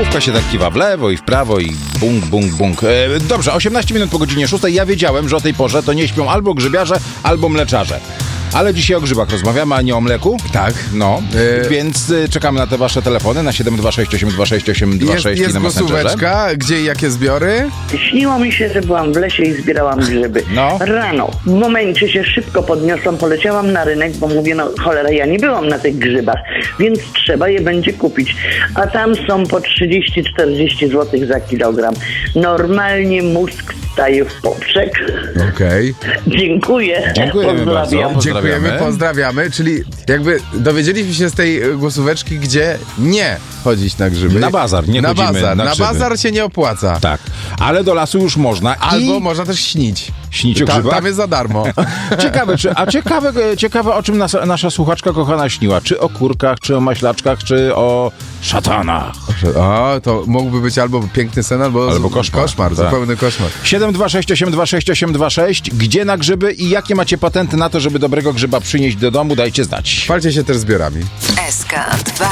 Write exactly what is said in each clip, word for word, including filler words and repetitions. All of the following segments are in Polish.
główka się tak kiwa w lewo i w prawo i bung, bung, bung. E, dobrze, osiemnaście minut po godzinie szóstej. Ja wiedziałem, że o tej porze to nie śpią albo grzybiarze, albo mleczarze. Ale dzisiaj o grzybach rozmawiamy, a nie o mleku. Tak. No, yy. więc y, czekamy na te wasze telefony na siedem dwa sześć osiem dwa sześć osiem dwa sześć jest, i na jest głosóweczka, gdzie i jakie zbiory? Śniło mi się, że byłam w lesie i zbierałam grzyby. No. Rano, w momencie się szybko podniosłam, poleciałam na rynek, bo mówię, no cholera, ja nie byłam na tych grzybach, więc trzeba je będzie kupić. A tam są po trzydzieści czterdzieści złotych za kilogram. Normalnie mózg staje w poprzek. Okej. Okay. Dziękuję. Dziękujemy bardzo. Dziękujemy, pozdrawiamy. pozdrawiamy. Czyli jakby dowiedzieliśmy się z tej głosóweczki, gdzie nie chodzić na grzyby. Na bazar, nie na chodzimy bazar. na Na grzyby. bazar się nie opłaca. Tak, ale do lasu już można. Albo i... można też śnić. Śnić o Ta, grzybach? tam jest za darmo. Ciekawe, czy, a ciekawe, ciekawe, o czym nasza, nasza słuchaczka kochana śniła. Czy o kurkach, czy o maślaczkach, czy o szatanach. O, to mógłby być albo piękny sen, albo, albo koszmar. koszmar Tak. Zupełny koszmar. siedem dwa sześć osiem dwa sześć osiem dwa sześć. Gdzie na grzyby i jakie macie patenty na to, żeby dobrego grzyba przynieść do domu? Dajcie znać. Chwalcie się też zbiorami. S K dwa.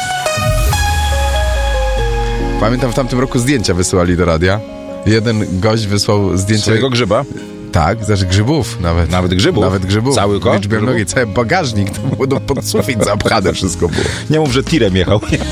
Pamiętam, w tamtym roku zdjęcia wysyłali do radia. Jeden gość wysłał zdjęcie... Swojego grzyba? Tak, znaczy grzybów nawet. Nawet grzybów? Nawet grzybów. Cały kosz? Liczbę nogi, cały bagażnik, to było do pod sufit zapchane wszystko było. Nie mów, że tirem jechał.